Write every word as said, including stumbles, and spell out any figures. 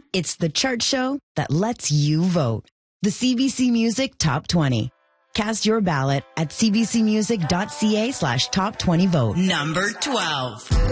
It's the chart show that lets you vote. The C B C Music Top twenty. Cast your ballot at cbcmusic.ca slash top 20 vote. Number twelve.